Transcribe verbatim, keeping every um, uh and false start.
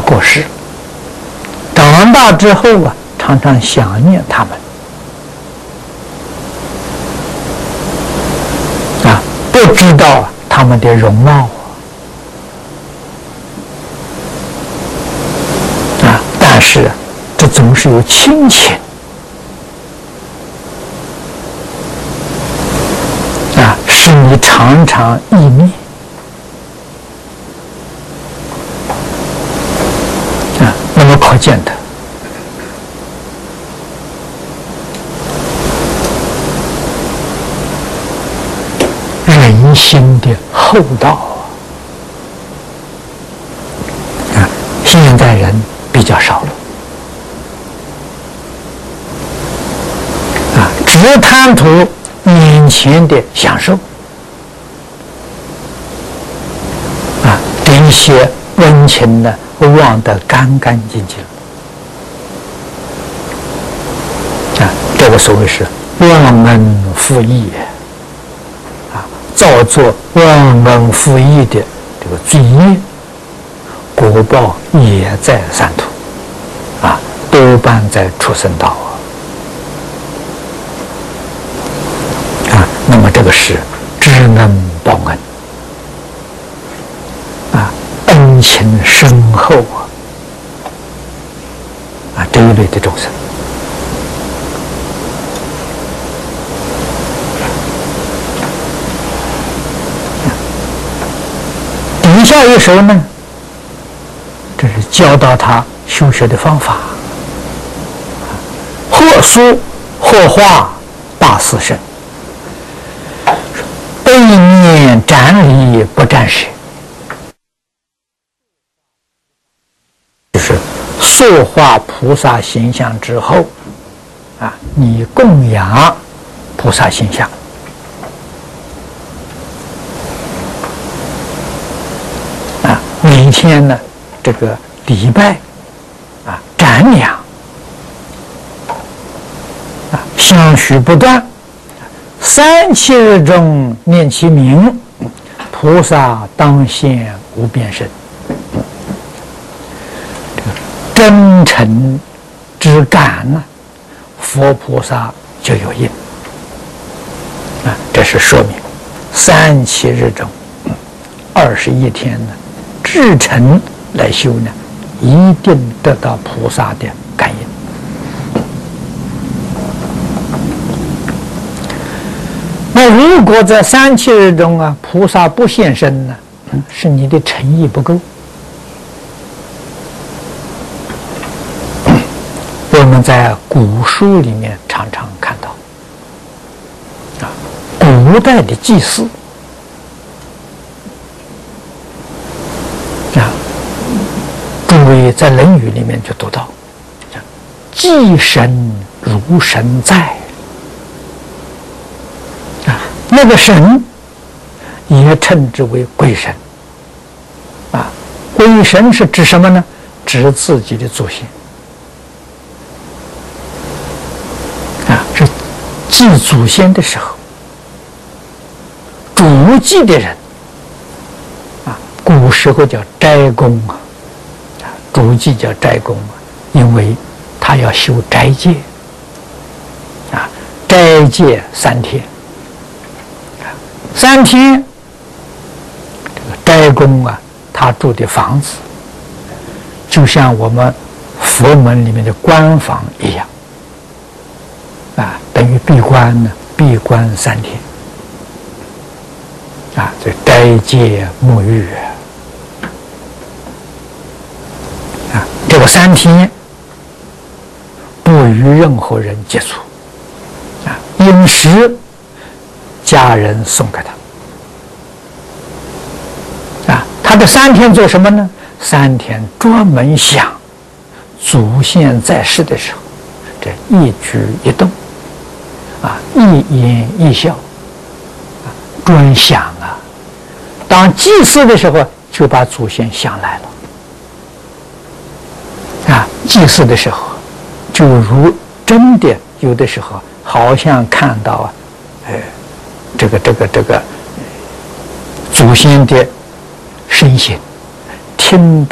过世，长大之后啊，常常想念他们。啊，不知道他们的容貌啊，但是这总是有亲情啊，使你常常忆念。那么可见的，人心的厚道啊，现在人比较少了啊，只贪图眼前的享受啊，这些温情呢，忘得干干净净啊！这个所谓是忘恩负义啊，造作忘恩负义的这个罪业，果报也在三途啊，多半在畜生道啊！啊，那么这个是知恩报恩。恩情深厚啊，啊这一类的众生，底下一首呢，这是教导他修学的方法，或书或画大四身，背面瞻礼不沾舌。就是塑化菩萨形象之后，啊，你供养菩萨形象，啊，每天呢这个礼拜，啊，瞻仰，啊，相续不断，三七日中念其名，菩萨当现无边身。真诚之感呢，佛菩萨就有应啊，这是说明三七日中二十一天呢，至诚来修呢，一定得到菩萨的感应。那如果在三七日中啊，菩萨不现身呢，是你的诚意不够。我们在古书里面常常看到，啊，古代的祭祀，啊，诸位在《论语》里面就读到，祭神如神在，啊，那个神也称之为鬼神，啊，鬼神是指什么呢？指自己的祖先。是祭祖先的时候，主祭的人啊，古时候叫斋公啊，主祭叫斋公啊，因为他要修斋戒啊，斋戒三天啊，三天这个斋公啊，他住的房子就像我们佛门里面的官房一样。啊，等于闭关呢，闭关三天，啊，这斋戒沐浴啊，这个三天不与任何人接触，啊，饮食家人送给他，啊，他这三天做什么呢？三天专门想祖先在世的时候，这一举一动。啊，一言一笑，啊，专想啊。当祭祀的时候，就把祖先想来了。啊，祭祀的时候，就如真的有的时候，好像看到啊，呃，这个这个这个祖先的身形，听